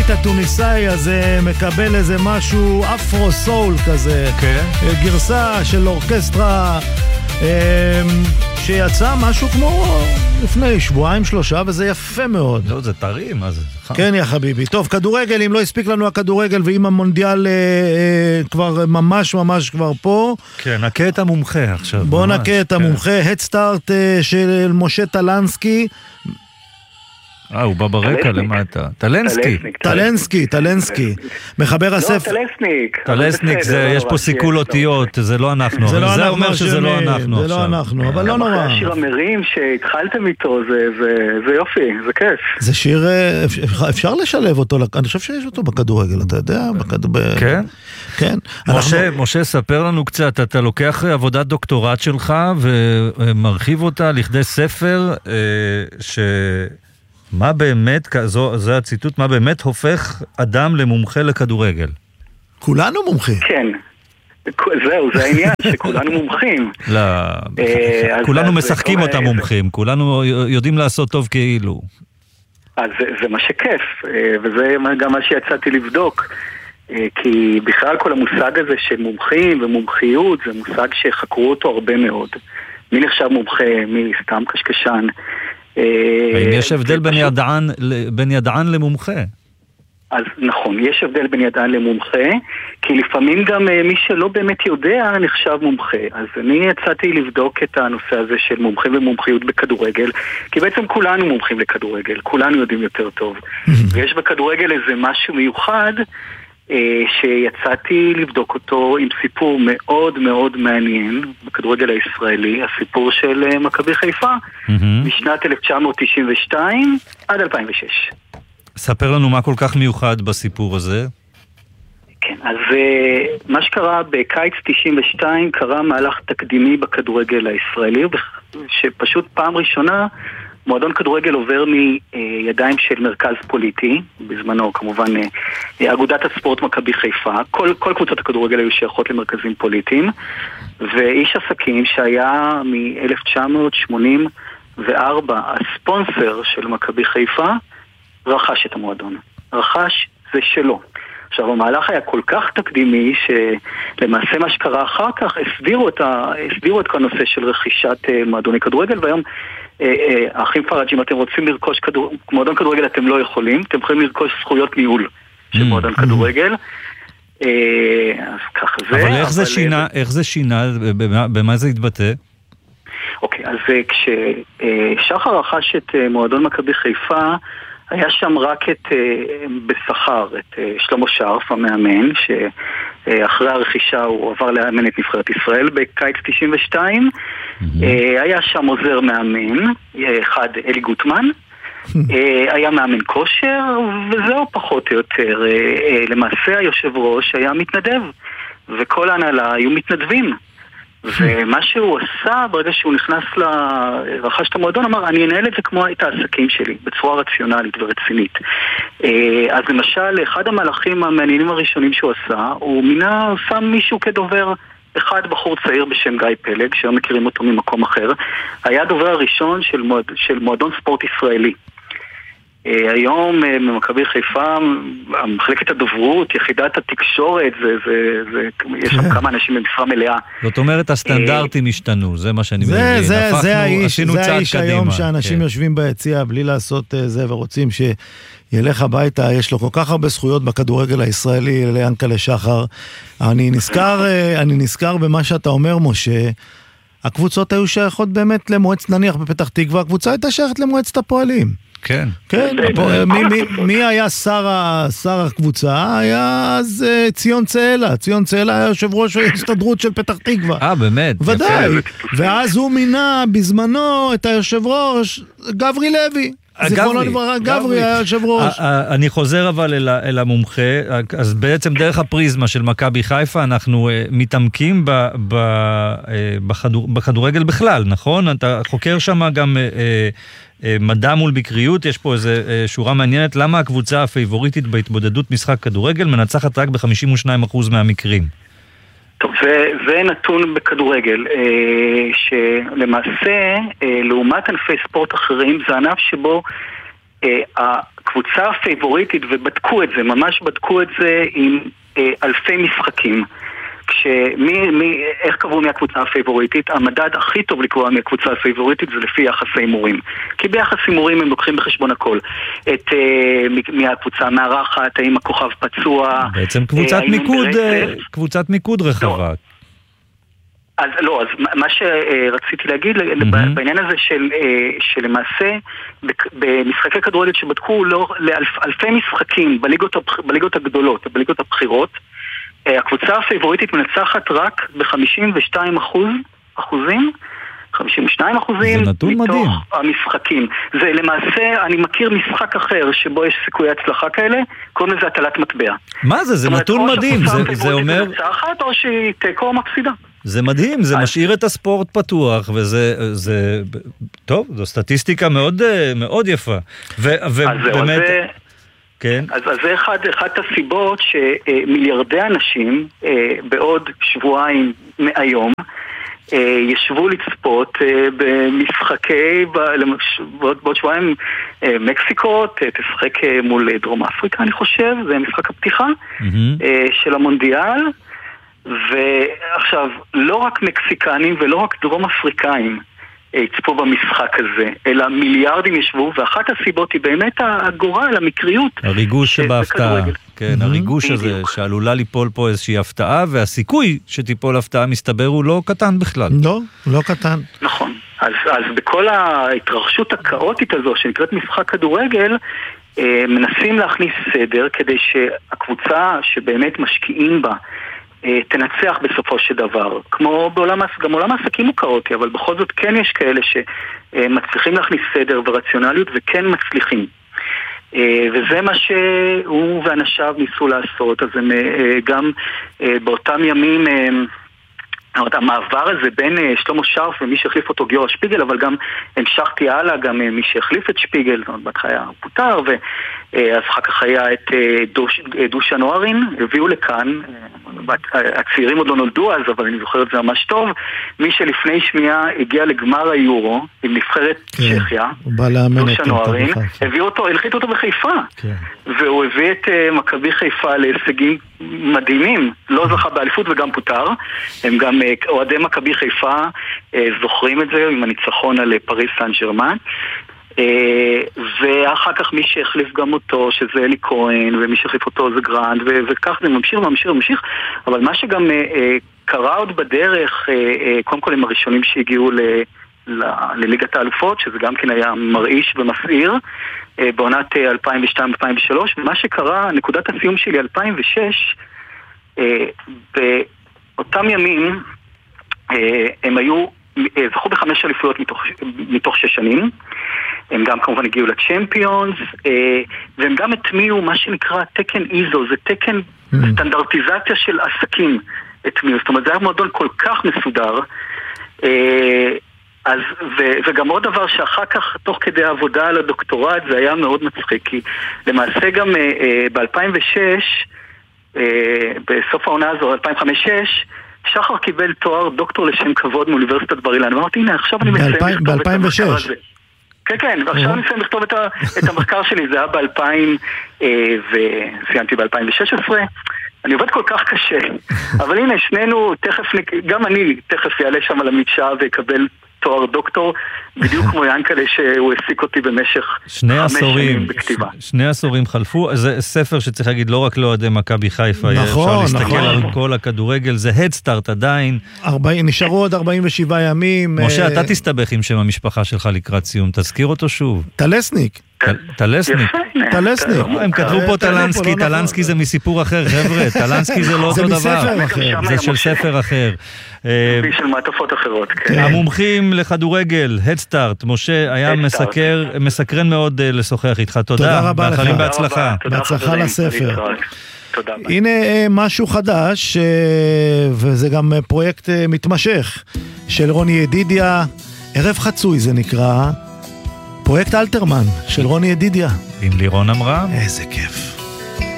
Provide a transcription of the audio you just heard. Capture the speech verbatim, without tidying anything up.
הביט התוניסאי הזה מקבל איזה משהו אפרו סול כזה, כן. גרסה של אורקסטרה שיצא משהו כמו לפני שבועיים שלושה, וזה יפה מאוד. לא, זה טרי, מה זה? כן, יא חביבי. טוב, כדורגל, אם לא הספיק לנו הכדורגל, ואם המונדיאל אה, אה, כבר ממש ממש כבר פה. כן, נקה את המומחה עכשיו. בוא ממש, נקה את כן. המומחה, הדסטארט אה, של משה טלנסקי. אה, הוא בא ברקע, למה אתה? טלנסקי. טלנסקי, טלנסקי. מחבר הספר. לא, טלסניק. טלסניק, יש פה סיכול אותיות, זה לא אנחנו. זה אומר שזה לא אנחנו עכשיו. זה לא אנחנו, אבל לא נורא. השיר המרים שהתחלתם איתו, זה יופי, זה כיף. זה שיר, אפשר לשלב אותו, אני חושב שיש אותו בכדורגל, אתה יודע? כן? כן. משה, ספר לנו קצת, אתה לוקח עבודת דוקטורט שלך ומרחיב אותה לכדי ספר ש... מה באמת, זו, זה הציטוט, מה באמת הופך אדם למומחה לכדורגל? כולנו מומחים. כן, זהו, זה העניין, שכולנו מומחים. לא, כולנו משחקים אותם מומחים, כולנו יודעים לעשות טוב כאילו. אז זה מה שכיף, וזה גם מה שיצאתי לבדוק, כי בכלל כל המושג הזה של מומחים ומומחיות, זה מושג שחקרו אותו הרבה מאוד. מי נחשב מומחה, מי סתם קשקשן, האם יש הבדל בין ידען, בין ידען למומחה? אז נכון, יש הבדל בין ידען למומחה, כי לפעמים גם מי שלא באמת יודע נחשב מומחה. אז אני יצאתי לבדוק את הנושא הזה של מומחים ומומחיות בכדורגל, כי בעצם כולנו מומחים לכדורגל, כולנו יודעים יותר טוב. ויש בכדורגל איזה משהו מיוחד, שיצאתי לבדוק אותו עם סיפור מאוד מאוד מעניין בכדורגל הישראלי, הסיפור של מכבי חיפה משנת אלף תשע מאות תשעים ושתיים עד אלפיים ושש. ספר לנו מה כל כך מיוחד בסיפור הזה. כן, אז מה שקרה בקיץ תשעים ושתיים קרה מהלך תקדימי בכדורגל הישראלי, שפשוט פעם ראשונה מועדון כדורגל עובר מידיים של מרכז פוליטי, בזמנו כמובן אגודת הספורט מכבי חיפה, כל, כל קבוצות הכדורגל היו שייכות למרכזים פוליטיים, ואיש עסקים שהיה מ-אלף תשע מאות שמונים וארבע הספונסר של מכבי חיפה, רכש את המועדון. רכש זה שלו. עכשיו, המהלך היה כל כך תקדימי שלמעשה מה שקרה אחר כך הסבירו את, ה... הסבירו את כל הנושא של רכישת מועדוני כדורגל, והיום האחים פרג', אם אתם רוצים לרכוש כדור... מועדון כדורגל אתם לא יכולים, אתם יכולים לרכוש זכויות ניהול של מועדון כדורגל. אז ככה זה. אבל איך זה שינה, איך זה שינה, במה זה התבטא? אוקיי, אז כששחר רכש את מועדון מכבי חיפה, היה שם רק את, בשכר, את שלמה שרף, המאמן, שאחרי הרכישה הוא עבר לאמן את נבחרת ישראל בקיץ תשעים ושתיים. היה שם עוזר מאמן, אחד אלי גוטמן, היה מאמן כושר, וזהו פחות או יותר. למעשה היושב ראש היה מתנדב, וכל ההנהלה היו מתנדבים. ומה שהוא עשה ברגע שהוא נכנס לרכש את המועדון, אמר, אני אנהל את זה כמו את העסקים שלי, בצורה רציונלית ורצינית. אז למשל, אחד המהלכים המעניינים הראשונים שהוא עשה, הוא מינה, שם מישהו כדובר, אחד בחור צעיר בשם גיא פלג, שהיום מכירים אותו ממקום אחר, היה הדובר הראשון של, מועד, של מועדון ספורט ישראלי. היום במכבי חיפה, מחלקת הדוברות, יחידת התקשורת, זה, זה, זה, יש שם כמה אנשים במשרה מלאה. זאת אומרת, הסטנדרטים השתנו, זה מה שאני מבין. זה, זה, זה האיש, זה האיש היום שאנשים יושבים ביציע בלי לעשות זה, ורוצים שילך הביתה, יש לו כל כך הרבה זכויות בכדורגל הישראלי, ליענקל'ה שחר. אני נזכר, אני נזכר במה שאתה אומר, משה, הקבוצות היו שייכות באמת למועצת, נניח בפתח תקווה, הקבוצה הייתה שייכת למועצת הפועלים. כן. כן, מי היה שר הקבוצה? היה אז ציון צאלה. ציון צאלה היה יושב ראש ההסתדרות של פתח תקווה. אה, באמת? ודאי. ואז הוא מינה בזמנו את היושב ראש גברי לוי. זיכרונו לברכה, גברי היה יושב ראש. אני חוזר אבל אל המומחה, אז בעצם דרך הפריזמה של מכבי חיפה אנחנו מתעמקים בכדורגל בכלל, נכון? אתה חוקר שם גם מדע מול בקריות, יש פה איזו שורה מעניינת, למה הקבוצה הפייבוריטית בהתמודדות משחק כדורגל מנצחת רק ב-חמישים ושניים אחוז מהמקרים? טוב, זה, זה נתון בכדורגל, שלמעשה, לעומת ענפי ספורט אחרים, זה ענף שבו הקבוצה הפייבוריטית, ובדקו את זה, ממש בדקו את זה עם אלפי משחקים. כשמי, מי, איך קבעו מהקבוצה הפייבוריטית? המדד הכי טוב לקבוע מהקבוצה הפייבוריטית זה לפי יחס הימורים. כי ביחס הימורים הם לוקחים בחשבון הכל. את, uh, מהקבוצה המארחת, האם הכוכב פצוע. בעצם קבוצת uh, מיקוד, uh, קבוצת מיקוד רחבה. לא. אז לא, אז מה שרציתי להגיד mm-hmm. בעניין הזה של, שלמעשה במשחקי כדורגל שבדקו לא, לאלפי משחקים בליגות, בליגות הגדולות, בליגות הבחירות, הקבוצה הפייבוריטית מנצחת רק ב-חמישים ושניים אחוז, אחוזים, חמישים ושניים אחוזים מתוך מדהים. המשחקים. זה למעשה, אני מכיר משחק אחר שבו יש סיכויי הצלחה כאלה, קוראים לזה הטלת מטבע. מה זה? זה נתון מדהים. זה, זה אומר... מנצחת או שהיא תיקו מפסידה. זה מדהים, זה אז... משאיר את הספורט פתוח, וזה, זה, טוב, זו סטטיסטיקה מאוד, מאוד יפה. ו, ובאמת... זה... כן. אז, אז זה אחד, אחד הסיבות שמיליארדי אנשים בעוד שבועיים מהיום ישבו לצפות במשחקי, בעוד, בעוד שבועיים מקסיקו תשחק מול דרום אפריקה, אני חושב, זה משחק הפתיחה mm-hmm. של המונדיאל, ועכשיו לא רק מקסיקנים ולא רק דרום אפריקאים יצפו במשחק הזה, אלא מיליארדים ישבו, ואחת הסיבות היא באמת הגורל, המקריות. הריגוש שבהפתעה, כן, הריגוש הזה שעלולה ליפול פה איזושהי הפתעה, והסיכוי שתיפול הפתעה מסתבר הוא לא קטן בכלל. לא, לא קטן. נכון. אז, אז בכל ההתרחשות הכאוטית הזו, שנקראת משחק כדורגל, מנסים להכניס סדר, כדי שהקבוצה שבאמת משקיעים בה, תנצח בסופו של דבר. כמו בעולם, גם עולם העסקים הוא כאוטי, אבל בכל זאת כן יש כאלה שמצליחים להכניס סדר ורציונליות וכן מצליחים. וזה מה שהוא ואנשיו ניסו לעשות. אז הם גם באותם ימים, המעבר הזה בין שלמה שרף ומי שהחליף אותו גיורא שפיגל, אבל גם המשכתי הלאה, גם מי שהחליף את שפיגל, בהתחלה פוטר, ואז אחר כך היה את דושן אוהרין, הביאו לכאן, הצעירים עוד לא נולדו אז, אבל אני זוכר את זה ממש טוב, מי שלפני שמיעה הגיע לגמר היורו, עם נבחרת צ'כיה, דושן אוהרין, הביאו אותו, הלחית אותו בחיפה, והוא הביא את מכבי חיפה להישגים מדהימים, לא זכה באליפות וגם פוטר, הם גם אוהדי מכבי חיפה זוכרים את זה עם הניצחון על פריז סן ז'רמן, ואחר כך מי שהחליף גם אותו שזה אלי כהן, ומי שהחליף אותו זה גרנד, וכך זה ממשיך וממשיך וממשיך. אבל מה שגם קרה עוד בדרך, קודם כל הם הראשונים שהגיעו לליגת האלופות, שזה גם כן היה מרעיש ומסעיר, בעונת אלפיים ושתיים אלפיים ושלוש, ומה שקרה, נקודת הסיום שלי אלפיים ושש, באותם ימים הם היו, זכו בחמש אליפויות מתוך, מתוך שש שנים, הם גם כמובן הגיעו לצ'מפיונס, והם גם התמיעו מה שנקרא תקן איזו, זה תקן סטנדרטיזציה של עסקים התמיעו, זאת אומרת זה היה מועדון כל כך מסודר, אז, ו, וגם עוד דבר שאחר כך תוך כדי העבודה על הדוקטורט זה היה מאוד מצחיק, כי למעשה גם ב-אלפיים ושש, בסוף העונה הזו, אלפיים וחמש שש, שחר קיבל תואר דוקטור לשם כבוד מאוניברסיטת בר אילן. אמרתי, הנה, עכשיו אני מסיים לכתוב את המחקר הזה. כן, כן, ועכשיו אני מסיים לכתוב את המחקר שלי, זה היה ב-אלפיים, וסיימתי ב-אלפיים ושש עשרה. אני עובד כל כך קשה, אבל הנה, שנינו, תכף, גם אני תכף יעלה שם על המדשאה ויקבל תואר דוקטור, בדיוק כמו ינקלה שהוא העסיק אותי במשך חמש שנים בכתיבה. שני עשורים חלפו, זה ספר שצריך להגיד לא רק לאוהדי מכבי חיפה, נכון, אפשר להסתכל נכון. על כל הכדורגל, זה הדסטארט עדיין. נשארו עוד ארבעים ושבעה ימים. משה, אתה תסתבך עם שם המשפחה שלך לקראת סיום, תזכיר אותו שוב. טלסניק. טלסניק. טלסניק. הם כתבו פה טלנסקי, טלנסקי זה מסיפור אחר, חבר'ה, טלנסקי זה לא אותו דבר. זה של ספר אחר. של מעטפות אחרות. המומחים לכדורגל, הדסטארט, משה, היה מסקרן מאוד לשוחח איתך. תודה. תודה רבה לך. מאחלים בהצלחה. בהצלחה לספר. הנה משהו חדש, וזה גם פרויקט מתמשך, של רוני ידידיה, ערב חצוי זה נקרא, פרויקט אלתרמן של רוני ידידיה. עם לירון אמרה. איזה כיף.